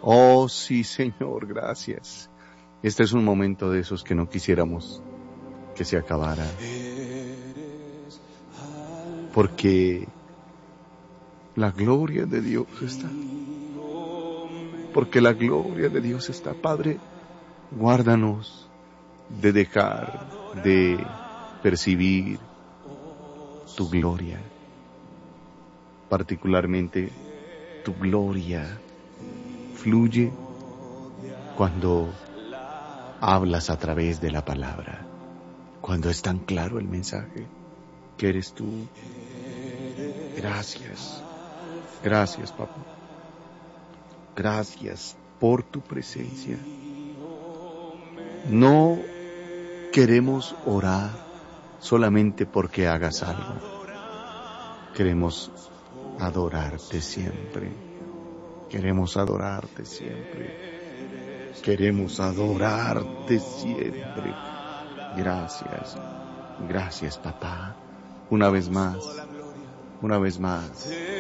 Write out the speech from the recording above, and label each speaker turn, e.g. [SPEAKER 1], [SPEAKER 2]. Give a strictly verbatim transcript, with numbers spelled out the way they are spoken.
[SPEAKER 1] Oh, sí, Señor, gracias. Este es un momento de esos que no quisiéramos que se acabara. Porque la gloria de Dios está. Porque la gloria de Dios está. Padre, guárdanos de dejar de percibir tu gloria. Particularmente tu gloria fluye cuando hablas a través de la palabra, cuando es tan claro el mensaje que eres tú. Gracias, gracias, papá. Gracias por tu presencia. No queremos orar solamente porque hagas algo. Queremos adorarte siempre. Queremos adorarte siempre. Queremos adorarte siempre. Gracias. Gracias, papá. Una vez más. Una vez más.